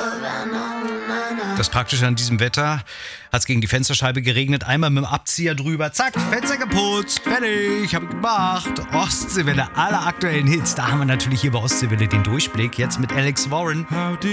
Das Praktische an diesem Wetter, hat es gegen die Fensterscheibe geregnet, einmal mit dem Abzieher drüber, zack, Fenster geputzt, fertig, hab ich gemacht. Ostseewelle, alle aktuellen Hits, da haben wir natürlich hier bei Ostseewelle den Durchblick, jetzt mit Alex Warren.